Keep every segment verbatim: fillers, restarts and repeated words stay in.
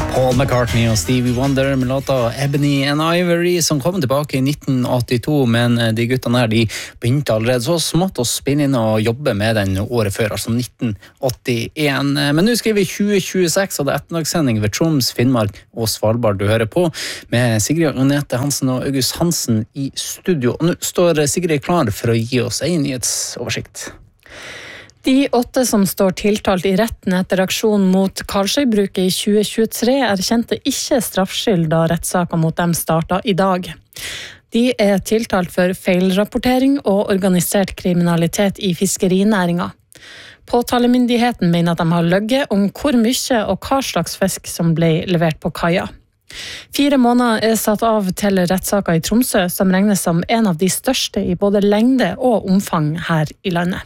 Paul McCartney og Stevie Wonder med låta Ebony and Ivory som kom tilbake i nitten åttito, men de guttene her de begynte allerede så smått å spille inn og jobbe med den året før, altså nitten åttien. Men nå skriver vi tjue tjueseks, og det er ettermidagssending ved Troms, Finnmark og Svalbard du hører på, med Sigrid Agnete Hansen og August Hansen i studio. Og nå står Sigrid klar for å gi oss en nyhetsoversikt. De åtte som står tiltalt i retten etter aksjon mot Karlsøybruket i tjue tjuetre erkjente ikke straffskyld da rettssaken mot dem startet i dag. De er tiltalt for feilrapportering og organisert kriminalitet i fiskerinæringa. Påtalemyndigheten mener at de har løgget om hvor mye og hva slags fisk som ble levert på kaia. Fire måneder er satt av til rettssaken i Tromsø, som regnes som en av de største i både lengde og omfang her i landet.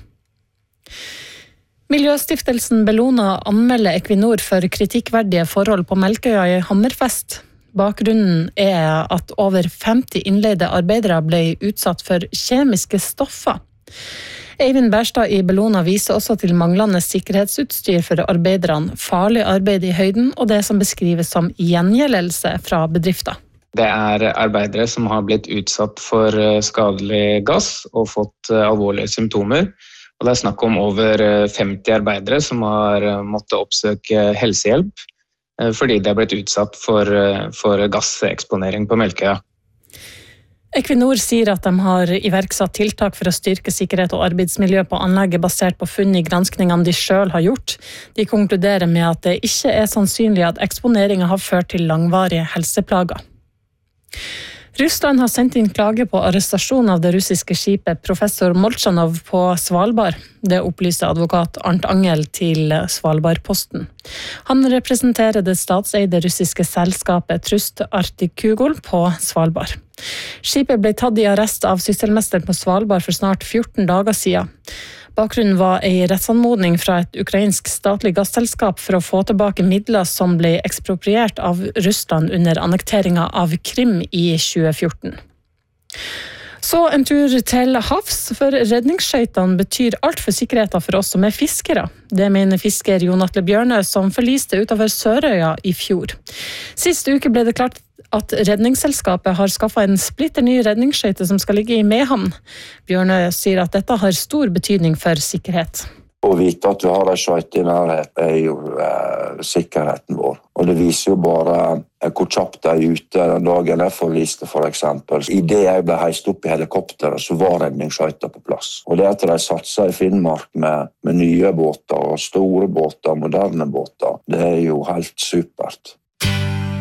Miljøstiftelsen Bellona anmelder Equinor for kritikkverdige forhold på Melkøya i Hammerfest. Bakgrunnen er at over femti innleide arbeidere ble utsatt for kjemiske stoffer. Eivind Berstad i Bellona viser også til manglende sikkerhetsutstyr for arbeiderne, farlig arbeid i høyden og det som beskrives som gjengjeldelse fra bedrifter. Det er arbeidere som har blitt utsatt for skadelig gass og fått alvorlige symptomer. Og det er snakk om over femti arbeidere som har måttet oppsøke helsehjelp fordi de har blitt utsatt for, for gasseksponering på Melkøya. Equinor sier at de har iverksatt tiltak for å styrke sikkerhet og arbeidsmiljø på anlegget basert på funn i granskningene de selv har gjort. De konkluderer med at det ikke er sannsynlig at eksponeringen har ført til langvarige helseplager. Russland har sendt inn klage på arrestasjon av det russiske skipet Professor Molchanov på Svalbard. Det opplyser advokat Arnt Angel til Svalbardposten. Han representerer det statseide russiske selskapet Trust Artikugol på Svalbard. Skipet ble tatt i arrest av sysselmesteren på Svalbard for snart fjorten dager siden. Bakgrunnen var en rettsanmodning fra et ukrainsk statlig gasselskap for å få tilbake midler som ble ekspropriert av Russland under annekteringen av Krim i tjue fjorten. Så en tur til havs, for redningsskøytene betyr alt for sikkerheten for oss som er fiskere. Det mener fisker Jon Atle Bjørnø, som forliste utenfor Sørøya i fjor. Sist uke ble det klart at redningsselskapet har skaffet en splitter ny redningsskøyte som skal ligge i Mehamn. Bjørnø sier at dette har stor betydning for sikkerhet. Å vite at du har en skøyte i nærhet er jo eh, sikkerheten vår. Og det viser jo bare eh, hvor kjapt de er ute den dagen jeg forliste, for eksempel. I det jeg ble heist opp i helikopteret, så var redningsskøyta på plass. Og det at de satser i Finnmark med, med nye båter og store båter, moderne båter, det er jo helt supert.